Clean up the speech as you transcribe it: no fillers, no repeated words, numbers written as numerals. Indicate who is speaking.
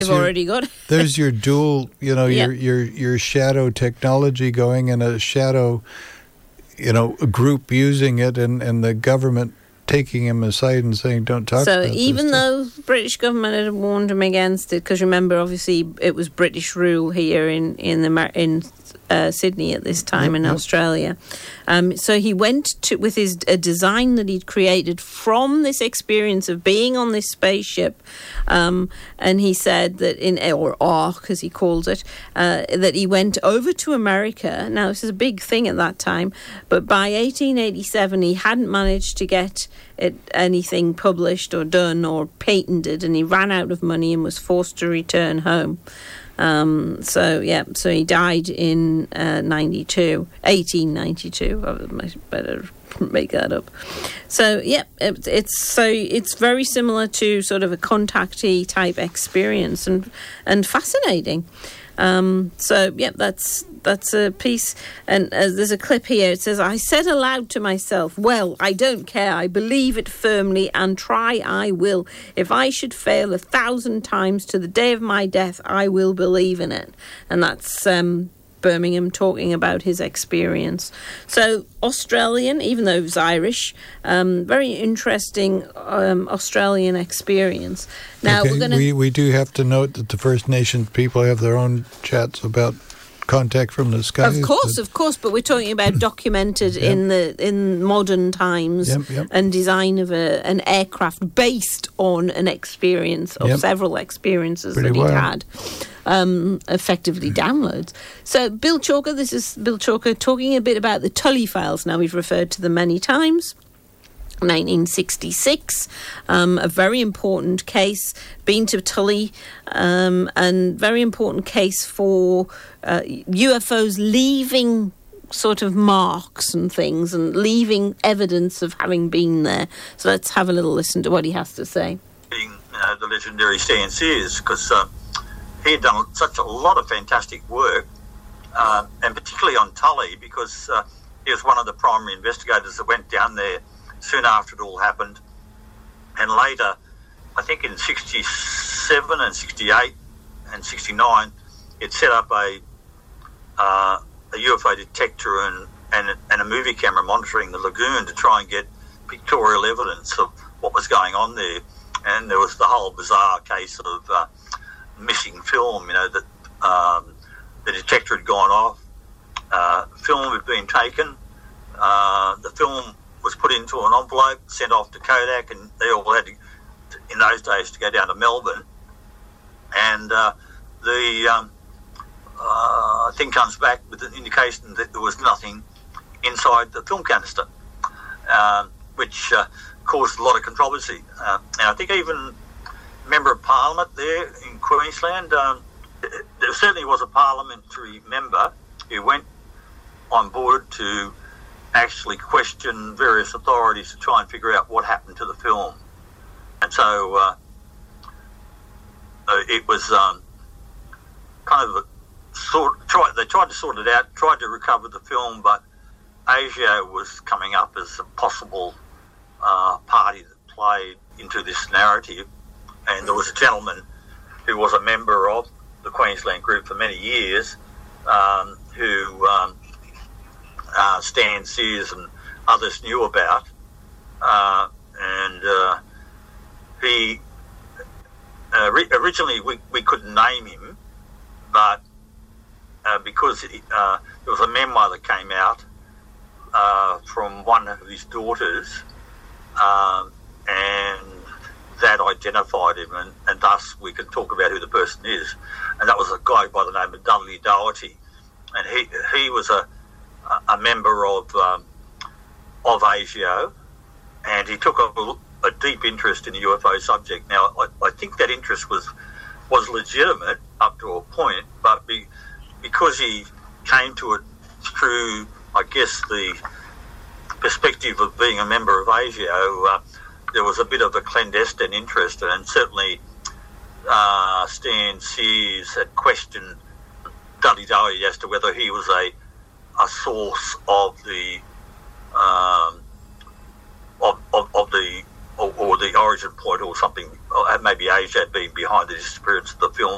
Speaker 1: They've already got it.
Speaker 2: There's your dual, your shadow technology going and a shadow, group using it and the government taking him aside and saying, don't talk about this.
Speaker 1: So even though the British government had warned him against it, because remember, obviously, it was British rule here in Sydney at this time in Australia. So he went with a design that he'd created from this experience of being on this spaceship, and he said that or Ark as he calls it, that he went over to America. Now this is a big thing at that time, but by 1887 he hadn't managed to get anything published or done or patented, and he ran out of money and was forced to return home. So he died in 1892. I might better make that up. So it's very similar to sort of a contactee type experience and fascinating. That's a piece. And there's a clip here. It says, I said aloud to myself, well, I don't care. I believe it firmly and try I will. If I should fail 1,000 times to the day of my death, I will believe in it. And that's Birmingham talking about his experience. So Australian, even though he was Irish, very interesting Australian experience. Now
Speaker 2: we do have to note that the First Nations people have their own chats about contact from the sky.
Speaker 1: Of course, but we're talking about documented in modern times and design of an aircraft based on an experience of several experiences that he'd had. Effectively downloads. So Bill Chalker, this is Bill Chalker talking a bit about the Tully files. Now we've referred to them many times. 1966, a very important case, been to Tully, and very important case for UFOs leaving sort of marks and things and leaving evidence of having been there. So let's have a little listen to what he has to say.
Speaker 3: The legendary Stan Sears, because he had done such a lot of fantastic work, and particularly on Tully, because he was one of the primary investigators that went down there soon after it all happened. And later, I think in 67 and 68 and 69, it set up a UFO detector and a movie camera monitoring the lagoon to try and get pictorial evidence of what was going on there. And there was the whole bizarre case of missing film, that the detector had gone off, film had been taken, the film was put into an envelope, sent off to Kodak, and they all had to, in those days, to go down to Melbourne. And the thing comes back with an indication that there was nothing inside the film canister, which caused a lot of controversy. And I think even a member of Parliament there in Queensland, there certainly was a parliamentary member who went on board to actually question various authorities to try and figure out what happened to the film. And so it was kind of they tried to sort it out, tried to recover the film, but Asia was coming up as a possible party that played into this narrative. And there was a gentleman who was a member of the Queensland group for many years, who Stan Sears and others knew about, and he originally we couldn't name him, but because there was a memoir that came out from one of his daughters, and that identified him, and thus we can talk about who the person is, and that was a guy by the name of Dudley Doherty, and he was a member of ASIO, and he took a deep interest in the UFO subject. Now, I think that interest was legitimate up to a point, but because he came to it through, I guess, the perspective of being a member of ASIO, there was a bit of a clandestine interest, and certainly Stan Sears had questioned Dudley Doherty as to whether he was a source of the or the origin point or something, or maybe Asia had been behind the disappearance of the film.